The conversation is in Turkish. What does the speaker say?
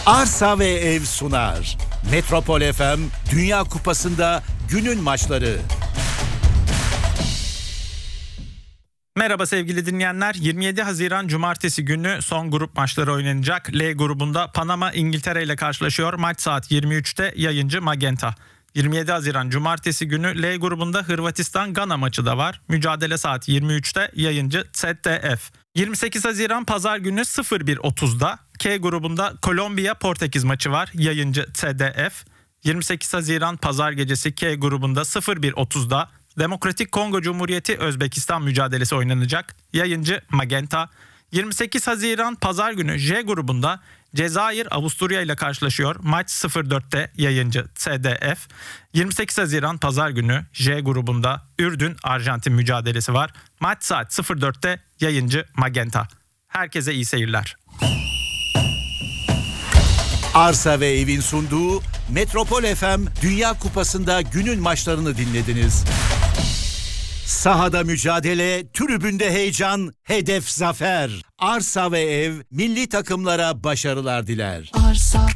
Arsa ve Ev sunar. Metropol FM Dünya Kupası'nda günün maçları. Merhaba sevgili dinleyenler. 27 Haziran Cumartesi günü son grup maçları oynanacak. L grubunda Panama İngiltere ile karşılaşıyor. Maç saat 23'te, yayıncı Magenta. 27 Haziran Cumartesi günü L grubunda Hırvatistan-Gana maçı da var. Mücadele saat 23'te, yayıncı ZDF. 28 Haziran Pazar günü 01.30'da K grubunda Kolombiya-Portekiz maçı var. Yayıncı ZDF. 28 Haziran Pazar gecesi K grubunda 01.30'da Demokratik Kongo Cumhuriyeti Özbekistan mücadelesi oynanacak. Yayıncı Magenta. 28 Haziran Pazar günü J grubunda Cezayir Avusturya ile karşılaşıyor. Maç 04'te, yayıncı ZDF. 28 Haziran Pazar günü J grubunda Ürdün Arjantin mücadelesi var. Maç saat 04'te, yayıncı Magenta. Herkese iyi seyirler. Arsa ve Ev'in sunduğu Metropol FM Dünya Kupası'nda günün maçlarını dinlediniz. Sahada mücadele, tribünde heyecan, hedef zafer. Arsa ve Ev milli takımlara başarılar diler. Arsa